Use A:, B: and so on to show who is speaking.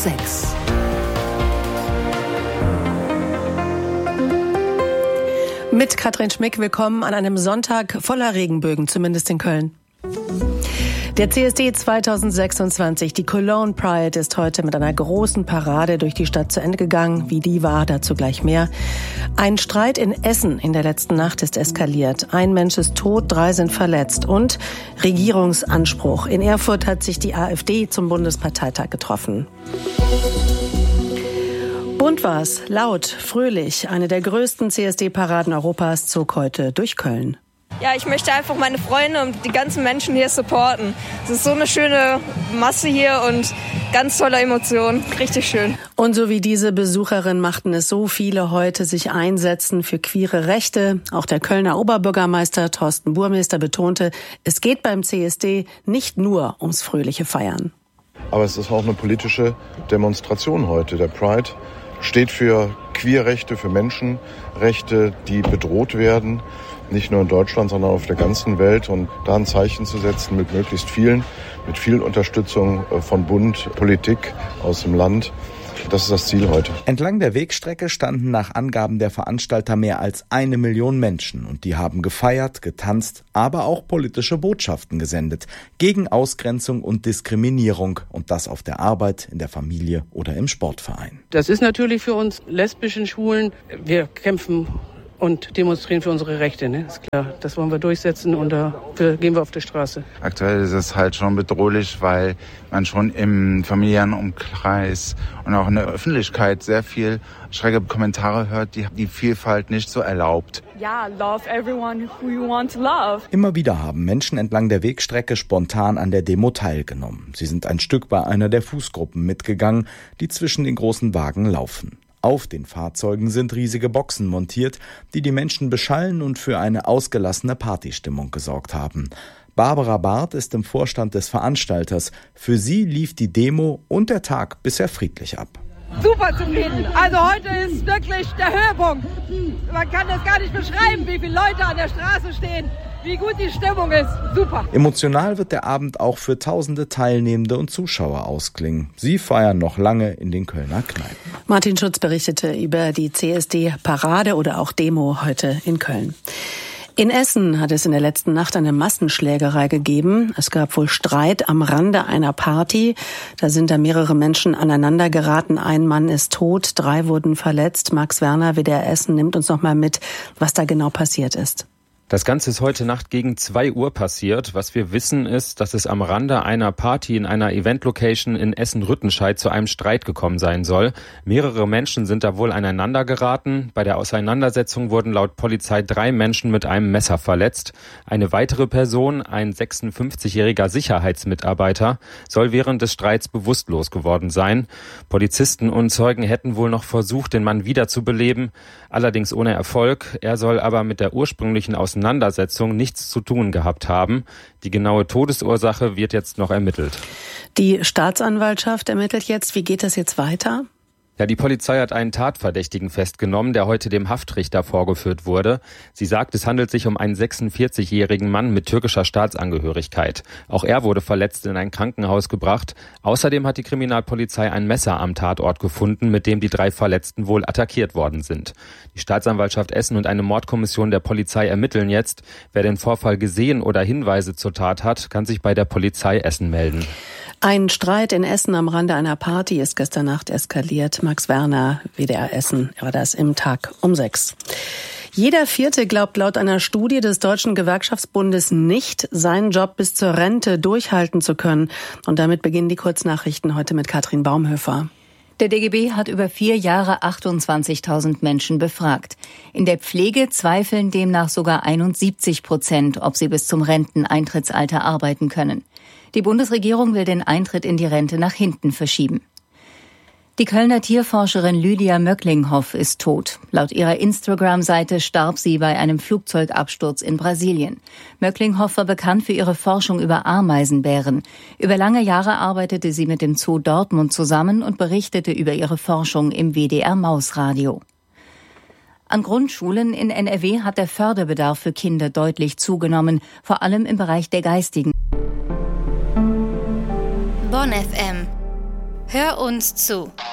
A: 6.
B: Mit Katrin Schmick, willkommen an einem Sonntag voller Regenbögen, zumindest in Köln. Der CSD 2026, die Cologne Pride, ist heute mit einer großen Parade durch die Stadt zu Ende gegangen. Wie die war, dazu gleich mehr. Ein Streit in Essen in der letzten Nacht ist eskaliert. Ein Mensch ist tot, 3 sind verletzt. Und Regierungsanspruch. In Erfurt hat sich die AfD zum Bundesparteitag getroffen. Bunt war's, laut, fröhlich. Eine der größten CSD-Paraden Europas zog heute durch Köln.
C: Ja, ich möchte einfach meine Freunde und die ganzen Menschen hier supporten. Es ist so eine schöne Masse hier und ganz tolle Emotionen. Richtig schön.
B: Und so wie diese Besucherin machten es so viele heute sich einsetzen für queere Rechte. Auch der Kölner Oberbürgermeister Thorsten Burmester betonte, es geht beim CSD nicht nur ums fröhliche Feiern.
D: Aber es ist auch eine politische Demonstration heute. Der Pride steht für Queerrechte, für Menschenrechte, die bedroht werden. Nicht nur in Deutschland, sondern auf der ganzen Welt. Und da ein Zeichen zu setzen mit möglichst vielen, mit viel Unterstützung von Bund, Politik aus dem Land. Das ist das Ziel heute.
E: Entlang der Wegstrecke standen nach Angaben der Veranstalter mehr als 1 Million Menschen. Und die haben gefeiert, getanzt, aber auch politische Botschaften gesendet. Gegen Ausgrenzung und Diskriminierung. Und das auf der Arbeit, in der Familie oder im Sportverein.
F: Das ist natürlich für uns lesbischen Schwulen. Wir kämpfen und demonstrieren für unsere Rechte, ne? Ist klar. Das wollen wir durchsetzen und dafür gehen wir auf die Straße.
G: Aktuell ist es halt schon bedrohlich, weil man schon im familiären Umkreis und auch in der Öffentlichkeit sehr viel schräge Kommentare hört, die die Vielfalt nicht so erlaubt.
C: Ja, love everyone who you want to love.
E: Immer wieder haben Menschen entlang der Wegstrecke spontan an der Demo teilgenommen. Sie sind ein Stück bei einer der Fußgruppen mitgegangen, die zwischen den großen Wagen laufen. Auf den Fahrzeugen sind riesige Boxen montiert, die die Menschen beschallen und für eine ausgelassene Partystimmung gesorgt haben. Barbara Barth ist im Vorstand des Veranstalters. Für sie lief die Demo und der Tag bisher friedlich ab.
H: Super zufrieden. Also heute ist wirklich der Höhepunkt. Man kann das gar nicht beschreiben, wie viele Leute an der Straße stehen, wie gut die Stimmung ist. Super.
E: Emotional wird der Abend auch für tausende Teilnehmende und Zuschauer ausklingen. Sie feiern noch lange in den Kölner Kneipen.
B: Martin Schutz berichtete über die CSD-Parade oder auch Demo heute in Köln. In Essen hat es in der letzten Nacht eine Massenschlägerei gegeben. Es gab wohl Streit am Rande einer Party. Da sind mehrere Menschen aneinander geraten. Ein Mann ist tot, 3 wurden verletzt. Max Werner, WDR Essen, nimmt uns noch mal mit, was da genau passiert ist.
I: Das Ganze ist heute Nacht gegen 2 Uhr passiert. Was wir wissen ist, dass es am Rande einer Party in einer Event-Location in Essen-Rüttenscheid zu einem Streit gekommen sein soll. Mehrere Menschen sind da wohl aneinander geraten. Bei der Auseinandersetzung wurden laut Polizei 3 Menschen mit einem Messer verletzt. Eine weitere Person, ein 56-jähriger Sicherheitsmitarbeiter, soll während des Streits bewusstlos geworden sein. Polizisten und Zeugen hätten wohl noch versucht, den Mann wiederzubeleben, allerdings ohne Erfolg. Er soll aber mit der ursprünglichen Auseinandersetzung nichts zu tun gehabt haben. Die genaue Todesursache wird jetzt noch ermittelt.
B: Die Staatsanwaltschaft ermittelt jetzt. Wie geht das jetzt weiter?
I: Ja, die Polizei hat einen Tatverdächtigen festgenommen, der heute dem Haftrichter vorgeführt wurde. Sie sagt, es handelt sich um einen 46-jährigen Mann mit türkischer Staatsangehörigkeit. Auch er wurde verletzt in ein Krankenhaus gebracht. Außerdem hat die Kriminalpolizei ein Messer am Tatort gefunden, mit dem die 3 Verletzten wohl attackiert worden sind. Die Staatsanwaltschaft Essen und eine Mordkommission der Polizei ermitteln jetzt. Wer den Vorfall gesehen oder Hinweise zur Tat hat, kann sich bei der Polizei Essen melden.
B: Ein Streit in Essen am Rande einer Party ist gestern Nacht eskaliert. Max Werner, WDR Essen, war das im Tag um 6. Jeder Vierte glaubt laut einer Studie des Deutschen Gewerkschaftsbundes nicht, seinen Job bis zur Rente durchhalten zu können. Und damit beginnen die Kurznachrichten heute mit Katrin Baumhöfer.
A: Der DGB hat über 4 Jahre 28.000 Menschen befragt. In der Pflege zweifeln demnach sogar 71%, ob sie bis zum Renteneintrittsalter arbeiten können. Die Bundesregierung will den Eintritt in die Rente nach hinten verschieben. Die Kölner Tierforscherin Lydia Möcklinghoff ist tot. Laut ihrer Instagram-Seite starb sie bei einem Flugzeugabsturz in Brasilien. Möcklinghoff war bekannt für ihre Forschung über Ameisenbären. Über lange Jahre arbeitete sie mit dem Zoo Dortmund zusammen und berichtete über ihre Forschung im WDR Mausradio. An Grundschulen in NRW hat der Förderbedarf für Kinder deutlich zugenommen, vor allem im Bereich der geistigen.
J: Bonn FM. Hör uns zu.